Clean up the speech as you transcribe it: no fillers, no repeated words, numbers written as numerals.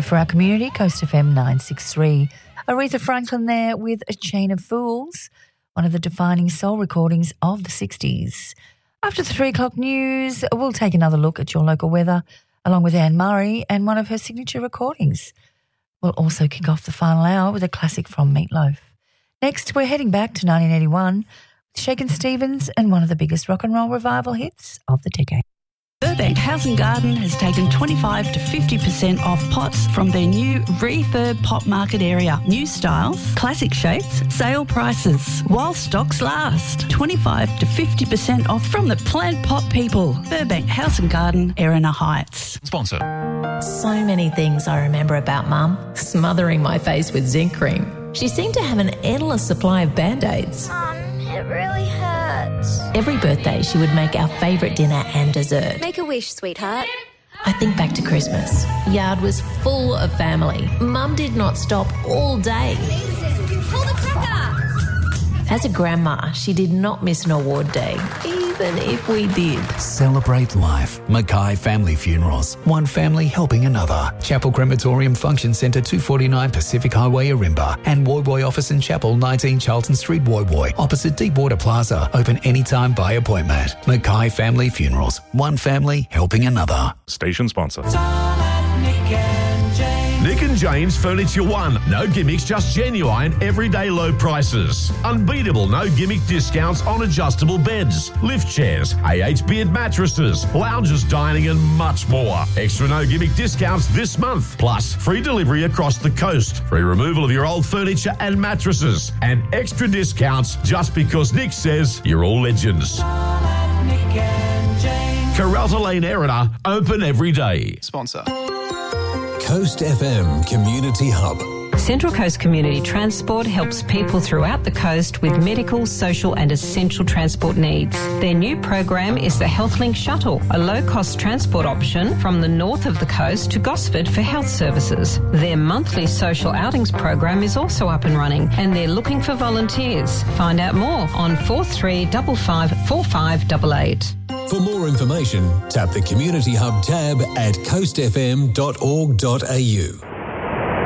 for our community, Coast FM 963. Aretha Franklin there with A Chain of Fools, one of the defining soul recordings of the 60s. After the 3 o'clock news, we'll take another look at your local weather, along with Anne Murray and one of her signature recordings. We'll also kick off the final hour with a classic from Meatloaf. Next, we're heading back to 1981 with Shakin' Stevens and one of the biggest rock and roll revival hits of the decade. Burbank House and Garden has taken 25 to 50% off pots from their new refurb pot market area. New styles, classic shapes, sale prices. While stocks last. 25 to 50% off from the plant pot people. Burbank House and Garden, Erina Heights. Sponsor. So many things I remember about Mum. Smothering my face with zinc cream. She seemed to have an endless supply of Band-Aids. Mum, it really hurts. Every birthday, she would make our favourite dinner and dessert. Make a wish, sweetheart. I think back to Christmas. Yard was full of family. Mum did not stop all day. Pull the cracker! As a grandma, she did not miss an award day, even if we did. Celebrate life. Mackay Family Funerals. One family helping another. Chapel Crematorium Function Centre, 249 Pacific Highway, Arimba. And Woy Woy Office in Chapel, 19 Charlton Street, Woy Woy. Opposite Deepwater Plaza. Open anytime by appointment. Mackay Family Funerals. One family helping another. Station sponsor. Nick and Jane's Furniture One. No gimmicks, just genuine, everyday low prices. Unbeatable, no gimmick discounts on adjustable beds, lift chairs, AH Beard mattresses, lounges, dining and much more. Extra no gimmick discounts this month. Plus, free delivery across the coast. Free removal of your old furniture and mattresses. And extra discounts just because Nick says you're all legends. Carralta Lane, Erina, open every day. Sponsor. Coast FM Community Hub. Central Coast Community Transport helps people throughout the coast with medical, social and essential transport needs. Their new program is the HealthLink Shuttle, a low-cost transport option from the north of the coast to Gosford for health services. Their monthly social outings program is also up and running and they're looking for volunteers. Find out more on 4355 4588. For more information, tap the Community Hub tab at coastfm.org.au.